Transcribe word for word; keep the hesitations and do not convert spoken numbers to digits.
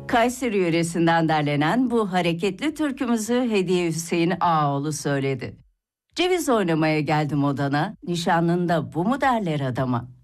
Kayseri yöresinden derlenen bu hareketli türkümüzü Hediye Hüseyin Ağaoğlu söyledi. Ceviz oynamaya geldim odana, nişanlında bu mu derler adama?